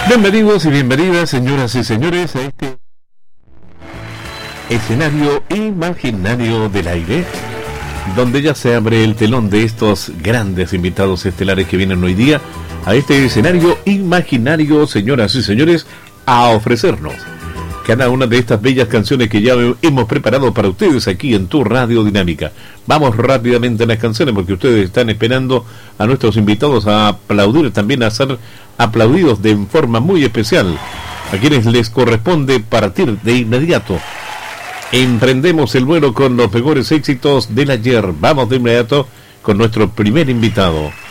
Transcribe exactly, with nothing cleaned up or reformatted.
Bienvenidos y bienvenidas, señoras y señores, a este escenario imaginario del aire, donde ya se abre el telón de estos grandes invitados estelares que vienen hoy día a este escenario imaginario, señoras y señores, a ofrecernos cada una de estas bellas canciones que ya hemos preparado para ustedes aquí en tu Radio Dinámica. Vamos rápidamente a las canciones porque ustedes están esperando a nuestros invitados a aplaudir, también a ser aplaudidos de forma muy especial, a quienes les corresponde partir de inmediato. Emprendemos el vuelo con los mejores éxitos del ayer. Vamos de inmediato con nuestro primer invitado.